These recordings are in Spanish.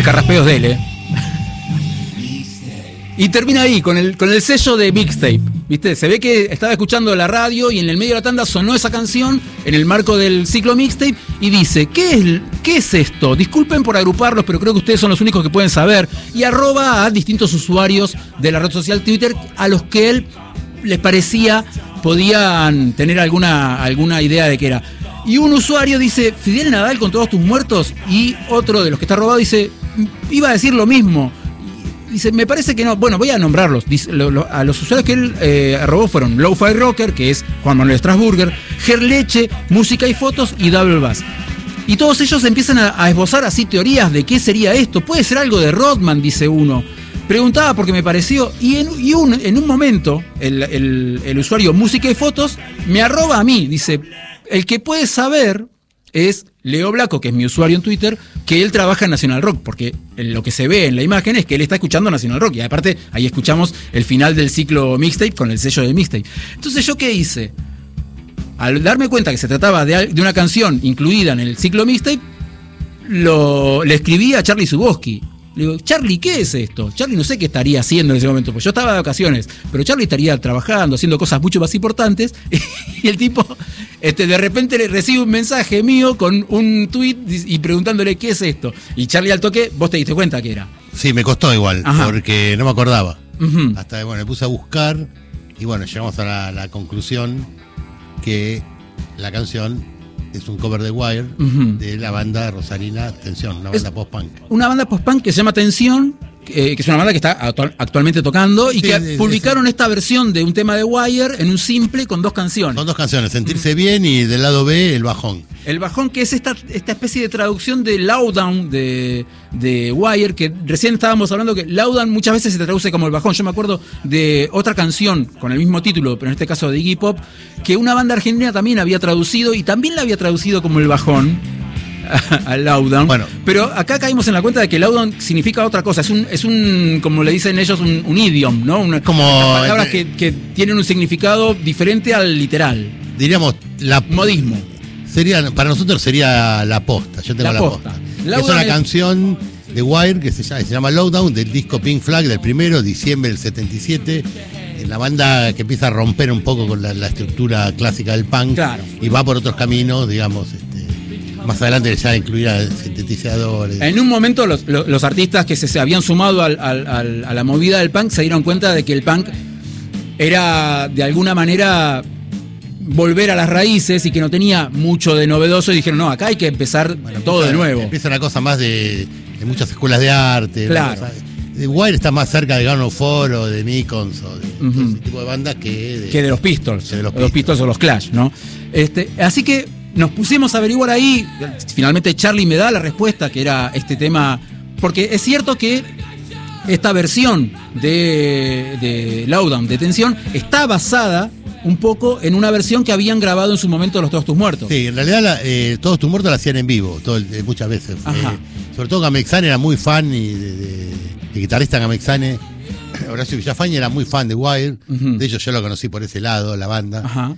parece carraspeos de él, Y termina ahí, con el sello de mixtape, ¿viste? Se ve que estaba escuchando la radio y en el medio de la tanda sonó esa canción en el marco del ciclo mixtape y dice, ¿qué es esto? Disculpen por agruparlos, pero creo que ustedes son los únicos que pueden saber. Y arroba a distintos usuarios de la red social Twitter a los que él les parecía podían tener alguna idea de qué era. Y un usuario dice, Fidel Nadal con todos tus muertos, y otro de los que está robado dice, iba a decir lo mismo. Dice, me parece que no. Bueno, voy a nombrarlos. Dice, a los usuarios que él robó fueron Lo-Fi Rocker, que es Juan Manuel Strasburger, Gerleche, Música y Fotos y Double Bass. Y todos ellos empiezan a esbozar así teorías de qué sería esto. Puede ser algo de Rodman, dice uno. Preguntaba porque me pareció. Y en un momento, el usuario Música y Fotos me arroba a mí. Dice, el que puede saber es Leo Blanco, que es mi usuario en Twitter, que él trabaja en Nacional Rock, porque lo que se ve en la imagen es que él está escuchando Nacional Rock, y aparte ahí escuchamos el final del ciclo mixtape con el sello de mixtape. Entonces, ¿yo qué hice? Al darme cuenta que se trataba de una canción incluida en el ciclo mixtape, le escribí a Charlie Zuboski. Le digo, Charlie, ¿qué es esto? Charlie no sé qué estaría haciendo en ese momento, pues yo estaba de vacaciones, pero Charlie estaría trabajando, haciendo cosas mucho más importantes, y el tipo de repente le recibe un mensaje mío con un tweet y preguntándole qué es esto. Y Charlie al toque, vos te diste cuenta que era. Sí, me costó igual, Ajá. Porque no me acordaba. Uh-huh. Hasta que me puse a buscar y llegamos a la conclusión que la canción es un cover de Wire, uh-huh, de la banda rosarina Tensión, una banda post-punk. Una banda post-punk que se llama Tensión, que es una banda que está actualmente tocando y sí, que publicaron esta versión de un tema de Wire en un simple con 2 canciones. Con 2 canciones, Sentirse Bien y del lado B, El Bajón. El Bajón, que es esta especie de traducción de Lowdown de Wire, que recién estábamos hablando que Lowdown muchas veces se traduce como El Bajón. Yo me acuerdo de otra canción con el mismo título, pero en este caso de Iggy Pop, que una banda argentina también había traducido y también la había traducido como El Bajón. Al Lowdown. Bueno. Pero acá caímos en la cuenta de que Lowdown significa otra cosa. Es un como le dicen ellos, un idiom, ¿no? Como palabras que tienen un significado diferente al literal. Diríamos, modismo. Para nosotros sería la posta. Yo tengo la posta. Es una canción de Wire que se llama Lowdown, del disco Pink Flag, del primero, diciembre del 77. La banda que empieza a romper un poco con la estructura clásica del punk. Claro. Y va por otros caminos, digamos. Más adelante ya incluirá sintetizadores. En un momento los artistas que se habían sumado a la movida del punk se dieron cuenta de que el punk era de alguna manera volver a las raíces y que no tenía mucho de novedoso, y dijeron, no, acá hay que empezar todo de nuevo. Empieza una cosa más de muchas escuelas de arte. Claro. Wire está más cerca de Gano Foro, de Mikons o de ese tipo de bandas que de los Pistols. De los Pistols o los Clash, ¿no? Así que nos pusimos a averiguar ahí. Finalmente Charlie me da la respuesta, que era este tema, porque es cierto que esta versión de Lowdown, de Tensión, está basada un poco en una versión que habían grabado en su momento los Todos Tus Muertos. Sí, en realidad Todos Tus Muertos la hacían en vivo, muchas veces. Sobre todo Gamexane era muy fan de guitarrista Gamexane. Horacio Villafañe era muy fan de Wire. Uh-huh. De hecho yo lo conocí por ese lado, la banda. Uh-huh.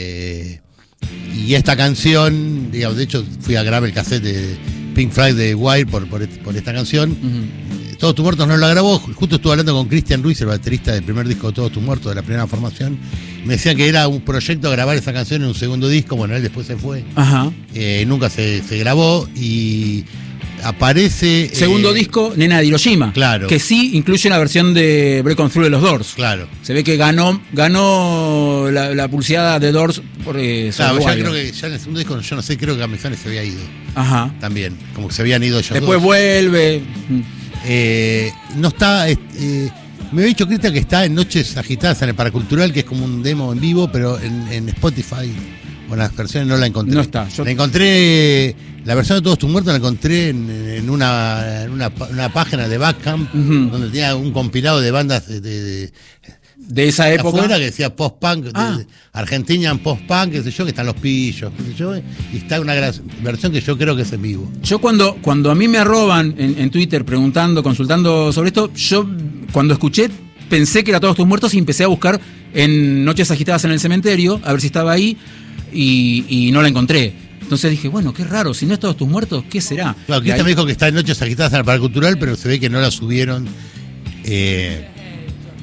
Y esta canción, digamos, de hecho fui a grabar el cassette de Pink Floyd de Wire por esta canción. Uh-huh. Todos Tus Muertos no la grabó. Justo estuve hablando con Cristian Ruiz, el baterista del primer disco de Todos Tus Muertos, de la primera formación. Me decía que era un proyecto grabar esa canción en un segundo disco. Bueno, él después se fue. Uh-huh. Nunca se grabó y aparece... Segundo disco, Nena de Hiroshima. Claro. Que sí incluye una versión de Break On Through de los Doors. Claro. Se ve que ganó la pulseada de Doors por claro, ya creo que ya en el segundo disco, yo no sé, creo que Gamexane se había ido. Ajá. También, como que se habían ido ellos después dos. Vuelve. No está... me había dicho Cristian que está en Noches Agitadas en el Paracultural, que es como un demo en vivo, pero en Spotify... Bueno, las versiones no la encontré. No está. La encontré, la versión de Todos Tus Muertos la encontré en una página de Bandcamp, uh-huh, donde tenía un compilado de bandas de esa época. Afuera que decía post-punk, Argentinian post-punk, qué sé yo, que están Los Pillos, qué sé yo, y está una versión que yo creo que es en vivo. Yo cuando a mí me arroban en Twitter preguntando, consultando sobre esto, yo cuando escuché pensé que era Todos Tus Muertos y empecé a buscar en Noches Agitadas en el Cementerio, a ver si estaba ahí. Y no la encontré. Entonces dije, bueno, qué raro, si no es Todos tus muertos, ¿qué será? Claro, que me dijo que está en Noches Agitadas en el Parque Cultural, pero se ve que no la subieron